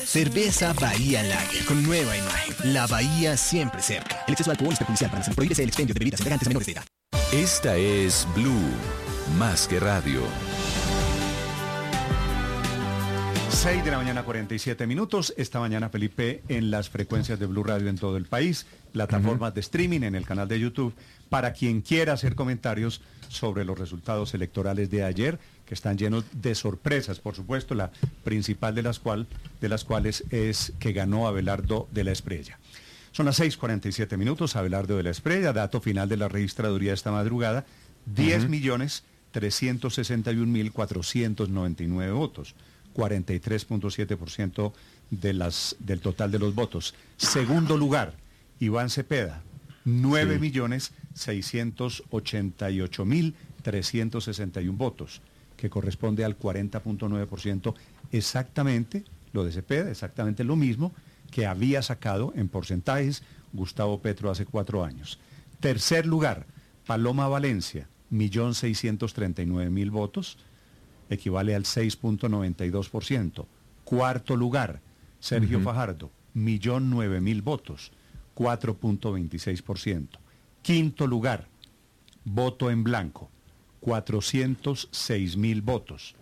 Cerveza Bahía Lager, con nueva imagen. La Bahía siempre cerca. El exceso de alcohol es perjudicial para la salud. Prohíbese el expendio de bebidas embriagantes a menores de edad. Esta es Blue, más que radio. 6 de la mañana, 47 minutos. Esta mañana, Felipe, en las frecuencias de Blue Radio en todo el país, plataformas de streaming, en el canal de YouTube, para quien quiera hacer comentarios sobre los resultados electorales de ayer, que están llenos de sorpresas, por supuesto, la principal de las cuales es que ganó Abelardo de la Espriella. Son las 6:47 minutos, Abelardo de la Espriella, dato final de la registraduría esta madrugada, 10.361.499 votos, 43.7% del total de los votos. Segundo lugar, Iván Cepeda, 9.688.361 votos, que corresponde al 40.9%, exactamente lo de Cepeda, exactamente lo mismo que había sacado en porcentajes Gustavo Petro hace 4 años. Tercer lugar, Paloma Valencia, 1.639.000 votos, equivale al 6.92%. Cuarto lugar, Sergio Fajardo, 1.009.000 votos, 4.26%. Quinto lugar, voto en blanco, 406.000 votos,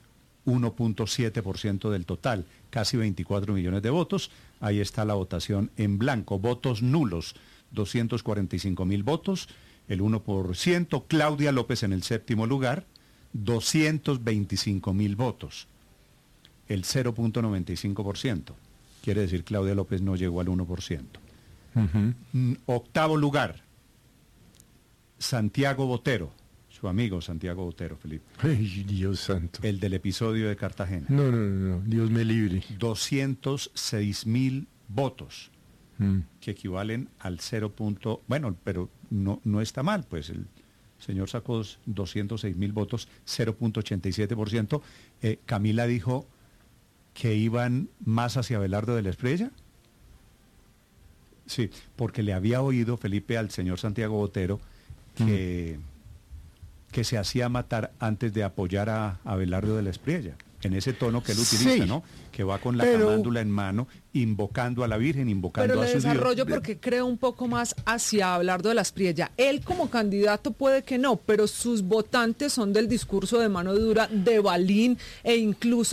1.7% del total, casi 24 millones de votos. Ahí está la votación en blanco. Votos nulos, 245.000 votos, el 1%. Claudia López en el séptimo lugar, 225.000 votos, el 0.95%. Quiere decir, Claudia López no llegó al 1%. Octavo lugar, Santiago Botero, su amigo Santiago Botero, Felipe. Ay, Dios santo. El del episodio de Cartagena. No, Dios me libre. 206.000 votos, que equivalen al 0. Bueno, pero no está mal, pues el señor sacó 206.000 votos, 0.87%. Camila dijo que iban más hacia Abelardo de la Espriella. Sí, porque le había oído, Felipe, al señor Santiago Botero que se hacía matar antes de apoyar a Abelardo de la Espriella, en ese tono que él utiliza, ¿no? Que va con la camándula en mano, invocando a la Virgen, invocando a su Dios. Pero le desarrollo porque creo un poco más hacia Abelardo de la Espriella. Él como candidato puede que no, pero sus votantes son del discurso de mano dura de Balín e incluso